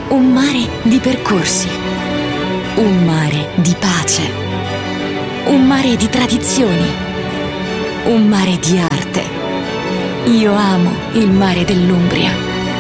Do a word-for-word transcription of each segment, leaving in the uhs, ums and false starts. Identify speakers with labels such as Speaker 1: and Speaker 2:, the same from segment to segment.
Speaker 1: Un mare di percorsi. Un mare di pace. Un mare di tradizioni. Un mare di arte. Io amo il mare dell'Umbria.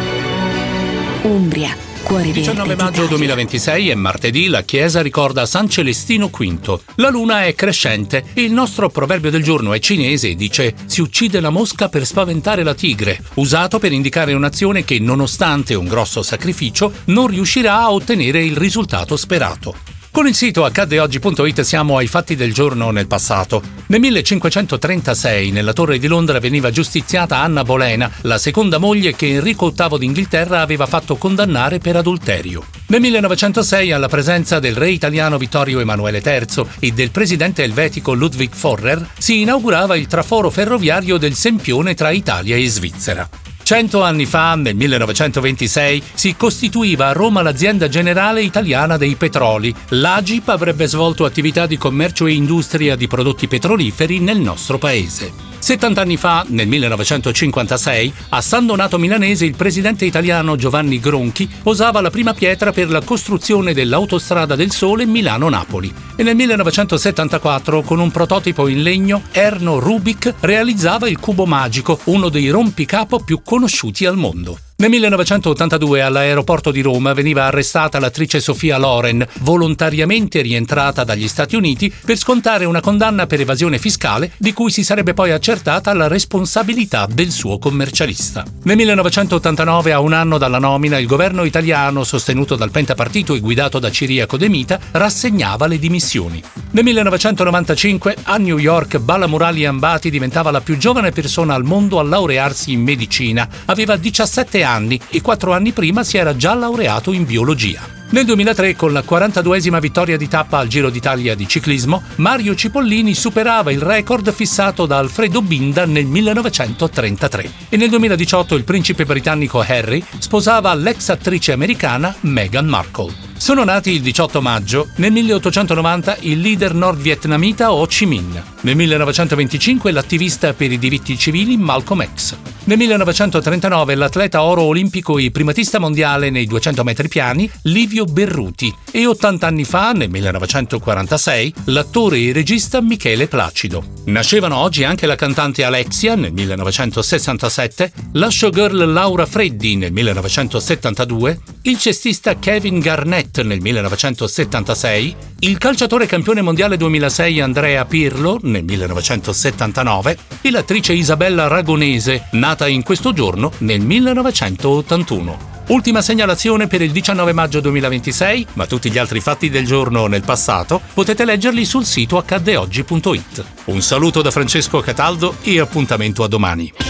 Speaker 1: Umbria, cuore verde
Speaker 2: diciannove maggio
Speaker 1: d'Italia.
Speaker 2: duemilaventisei è martedì, la Chiesa ricorda San Celestino quinto. La luna è crescente e il nostro proverbio del giorno è cinese e dice: si uccide la mosca per spaventare la tigre, usato per indicare un'azione che, nonostante un grosso sacrificio, non riuscirà a ottenere il risultato sperato. Con il sito accadde oggi punto it siamo ai fatti del giorno nel passato. Nel millecinquecentotrentasei nella Torre di Londra veniva giustiziata Anna Bolena, la seconda moglie che Enrico ottavo d'Inghilterra aveva fatto condannare per adulterio. Nel millenovecentosei, alla presenza del re italiano Vittorio Emanuele terzo e del presidente elvetico Ludwig Forrer, si inaugurava il traforo ferroviario del Sempione tra Italia e Svizzera. Cento anni fa, nel millenovecentoventisei, si costituiva a Roma l'Azienda Generale Italiana dei Petroli. L'A G I P avrebbe svolto attività di commercio e industria di prodotti petroliferi nel nostro paese. settanta anni fa, nel millenovecentocinquantasei, a San Donato Milanese il presidente italiano Giovanni Gronchi posava la prima pietra per la costruzione dell'Autostrada del Sole Milano-Napoli. E nel millenovecentosettantaquattro, con un prototipo in legno, Erno Rubik realizzava il cubo magico, uno dei rompicapo più conosciuti al mondo. Nel millenovecentottantadue all'aeroporto di Roma veniva arrestata l'attrice Sophia Loren, volontariamente rientrata dagli Stati Uniti per scontare una condanna per evasione fiscale di cui si sarebbe poi accertata la responsabilità del suo commercialista. Nel millenovecentottantanove, a un anno dalla nomina, il governo italiano, sostenuto dal pentapartito e guidato da Ciriaco De Mita, rassegnava le dimissioni. Nel millenovecentonovantacinque, a New York, Bala Murali-Ambati diventava la più giovane persona al mondo a laurearsi in medicina. Aveva diciassette anni e quattro anni prima si era già laureato in biologia. Nel duemilatré, con la quarantaduesima vittoria di tappa al Giro d'Italia di ciclismo, Mario Cipollini superava il record fissato da Alfredo Binda nel millenovecentotrentatré. E nel duemiladiciotto il principe britannico Harry sposava l'ex attrice americana Meghan Markle. Sono nati il diciotto maggio, nel milleottocentonovanta, il leader nordvietnamita Ho Chi Minh. Nel millenovecentoventicinque l'attivista per i diritti civili Malcolm X. Nel millenovecentotrentanove l'atleta oro olimpico e primatista mondiale nei duecento metri piani Livio Berruti. E ottanta anni fa, nel millenovecentoquarantasei, l'attore e regista Michele Placido. Nascevano oggi anche la cantante Alexia nel millenovecentosessantasette, la showgirl Laura Freddi nel millenovecentosettantadue, il cestista Kevin Garnett nel millenovecentosettantasei, il calciatore campione mondiale duemilasei Andrea Pirlo nel millenovecentosettantanove e l'attrice Isabella Ragonese, nata in questo giorno nel millenovecentottantuno. Ultima segnalazione per il diciannove maggio duemilaventisei, ma tutti gli altri fatti del giorno nel passato potete leggerli sul sito accadde oggi punto it. Un saluto da Francesco Cataldo e appuntamento a domani.